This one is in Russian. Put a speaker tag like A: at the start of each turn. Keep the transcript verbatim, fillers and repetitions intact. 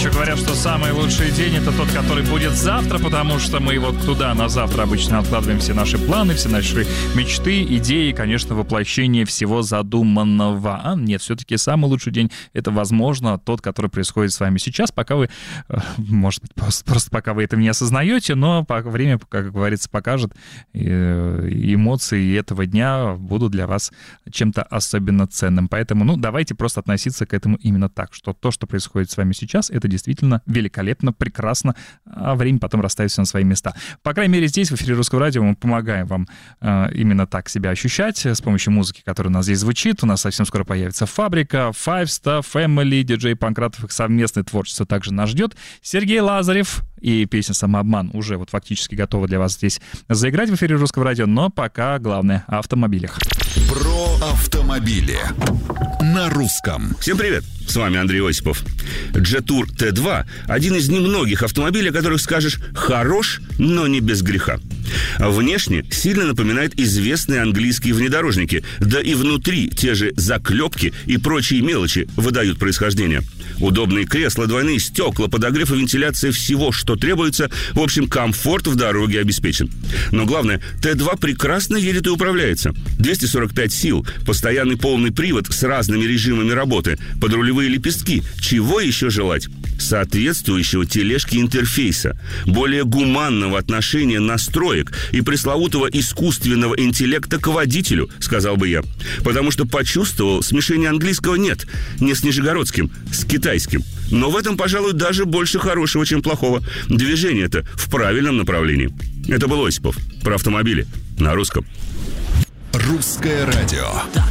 A: еще говорят, что самый лучший день — это тот, который будет завтра, потому что мы вот туда на завтра обычно откладываем все наши планы, все наши мечты, идеи, конечно, воплощение всего задуманного. А нет, все-таки самый лучший день — это, возможно, тот, который происходит с вами сейчас, пока вы, может быть, просто, просто пока вы это не осознаете, но время, как говорится, покажет, и эмоции этого дня будут для вас чем-то особенно ценным. Поэтому, ну, давайте просто относиться к этому именно так, что то, что происходит с вами сейчас, это действительно великолепно, прекрасно, а время потом расставит все на свои места. По крайней мере, здесь, в эфире Русского радио, мы помогаем вам э, именно так себя ощущать с помощью музыки, которая у нас здесь звучит. У нас совсем скоро появится «Фабрика», «Five Star Family», диджей Панкратов, их совместное творчество также нас ждет. Сергей Лазарев и песня «Самообман» уже вот фактически готова для вас здесь заиграть в эфире Русского радио, но пока главное о автомобилях.
B: Про автомобили на русском.
C: Всем привет, с вами Андрей Осипов. Jetour ти два – один из немногих автомобилей, о которых скажешь «хорош, но не без греха». Внешне сильно напоминает известные английские внедорожники, да и внутри те же заклепки и прочие мелочи выдают происхождение. Удобные кресла, двойные стекла, подогрев и вентиляция, всего, что требуется. В общем, комфорт в дороге обеспечен. Но главное, ти два прекрасно едет и управляется. двести сорок пять сил, постоянный полный привод с разными режимами работы, подрулевые лепестки. Чего еще желать? Соответствующего тележке интерфейса, более гуманного отношения настроек и пресловутого искусственного интеллекта к водителю, сказал бы я. Потому что почувствовал, смешения английского нет. Не с нижегородским, с китайским. Но в этом, пожалуй, даже больше хорошего, чем плохого. Движение-то в правильном направлении. Это был Осипов про автомобили на русском.
B: Русское радио.
D: Так